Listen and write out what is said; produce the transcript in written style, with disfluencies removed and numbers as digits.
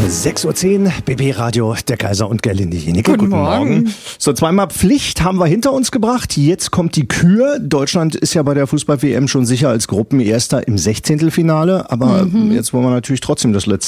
6:10 Uhr, BB Radio, der Kaiser und Gerlinde Jenike. Guten Morgen. So, zweimal Pflicht haben wir hinter uns gebracht. Jetzt kommt die Kür. Deutschland ist ja bei der Fußball-WM schon sicher als Gruppenerster im 16. Finale. Aber jetzt wollen wir natürlich trotzdem das letzte